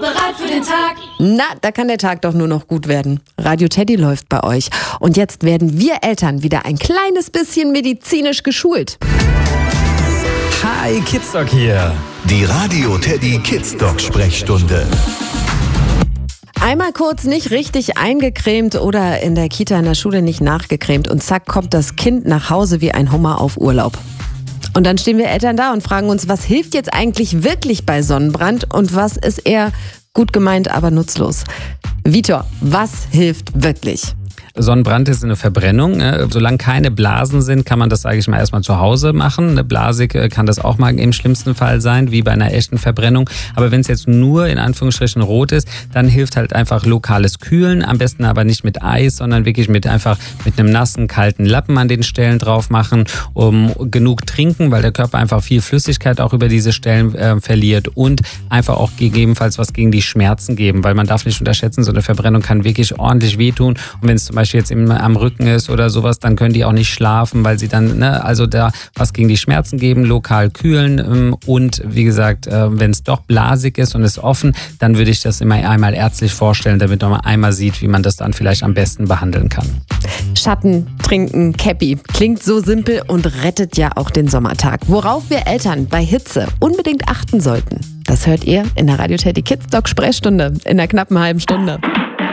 bereit für den Tag? Na, da kann der Tag doch nur noch gut werden. Radio Teddy läuft bei euch. Und jetzt werden wir Eltern wieder ein kleines bisschen medizinisch geschult. Hi, Kidsdoc hier. Die Radio Teddy Kidsdoc Sprechstunde. Einmal kurz nicht richtig eingecremt oder in der Kita, in der Schule nicht nachgecremt und zack kommt das Kind nach Hause wie ein Hummer auf Urlaub. Und dann stehen wir Eltern da und fragen uns, was hilft jetzt eigentlich wirklich bei Sonnenbrand und was ist eher gut gemeint, aber nutzlos? Vitor, was hilft wirklich? Sonnenbrand ist eine Verbrennung. Solange keine Blasen sind, kann man das, sage ich mal, erstmal zu Hause machen. Eine Blasig kann das auch mal im schlimmsten Fall sein, wie bei einer echten Verbrennung. Aber wenn es jetzt nur in Anführungsstrichen rot ist, dann hilft halt einfach lokales Kühlen. Am besten aber nicht mit Eis, sondern wirklich mit einem nassen, kalten Lappen an den Stellen drauf machen. Genug trinken, weil der Körper einfach viel Flüssigkeit auch über diese Stellen verliert. Und einfach auch gegebenenfalls was gegen die Schmerzen geben. Weil man darf nicht unterschätzen, so eine Verbrennung kann wirklich ordentlich wehtun. Und wenn es zum Beispiel jetzt am Rücken ist oder sowas, dann können die auch nicht schlafen, weil sie dann, also da was gegen die Schmerzen geben, lokal kühlen und wie gesagt, wenn es doch blasig ist und ist offen, dann würde ich das immer einmal ärztlich vorstellen, damit man einmal sieht, wie man das dann vielleicht am besten behandeln kann. Schatten, trinken, Käppi. Klingt so simpel und rettet ja auch den Sommertag. Worauf wir Eltern bei Hitze unbedingt achten sollten, das hört ihr in der Radio Teddy Kidsdoc Sprechstunde in einer knappen halben Stunde.